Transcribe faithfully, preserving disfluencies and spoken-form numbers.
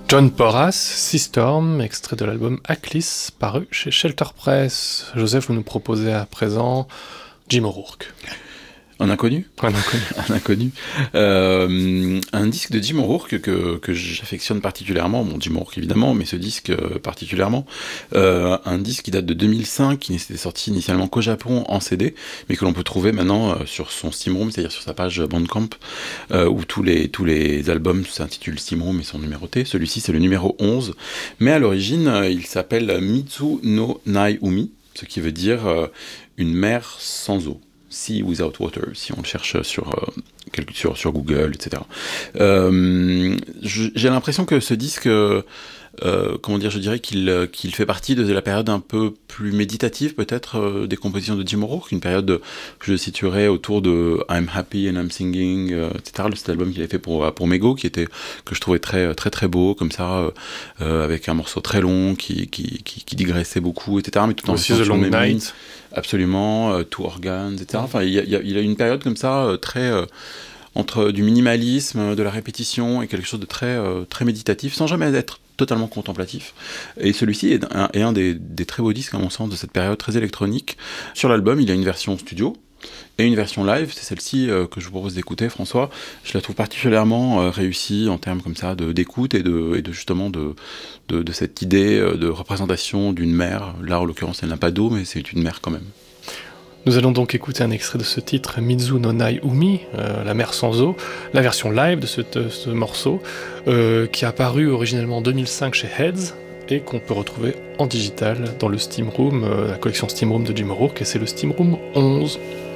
John Porras, Sea Storm, extrait de l'album Aklis, paru chez Shelter Press. Joseph, vous nous proposez à présent Jim O'Rourke. Un inconnu Un inconnu. Un inconnu. Euh, un disque de Jim O'Rourke que, que j'affectionne particulièrement. Bon, Jim O'Rourke évidemment, mais ce disque euh, particulièrement. Euh, un disque qui date de deux mille cinq, qui n'était sorti initialement qu'au Japon en C D, mais que l'on peut trouver maintenant euh, sur son Steamroom, c'est-à-dire sur sa page Bandcamp, euh, où tous les, tous les albums s'intitulent Steamroom et sont numérotés. Celui-ci, c'est le numéro onze. Mais à l'origine, euh, il s'appelle Mitsu no Nai Umi, ce qui veut dire euh, une mer sans eau. Sea Without Water, si on le cherche sur, euh, sur, sur Google, et cetera. Euh, j'ai l'impression que ce disque, euh, euh, comment dire, je dirais qu'il, qu'il fait partie de la période un peu plus méditative, peut-être, euh, des compositions de Jim O'Rourke, une période que je situerais autour de I'm Happy and I'm Singing, euh, et cetera. Cet album qu'il avait fait pour, pour Mego, qui était, que je trouvais très, très, très beau, comme ça, euh, avec un morceau très long, qui, qui, qui, qui digressait beaucoup, et cetera. Mais tout en aussi The Long Night. Absolument, euh, Two Organs, et cetera. Enfin, il y a, il y a une période comme ça, euh, très euh, entre du minimalisme, de la répétition et quelque chose de très, euh, très méditatif, sans jamais être totalement contemplatif. Et celui-ci est un, est un des, des très beaux disques, à mon sens, de cette période très électronique. Sur l'album, il y a une version studio et une version live, c'est celle-ci euh, que je vous propose d'écouter, François. Je la trouve particulièrement euh, réussie en termes comme ça de, d'écoute et de, et de justement de, de, de cette idée euh, de représentation d'une mer. Là, en l'occurrence, elle n'a pas d'eau, mais c'est une mer quand même. Nous allons donc écouter un extrait de ce titre, Mitsu no Nai Umi, euh, la mer sans eau, la version live de ce, de ce morceau, euh, qui est apparu originellement en deux mille cinq chez Heads, et qu'on peut retrouver en digital dans le Steamroom, euh, la collection Steamroom de Jim O'Rourke, et c'est le Steamroom onze.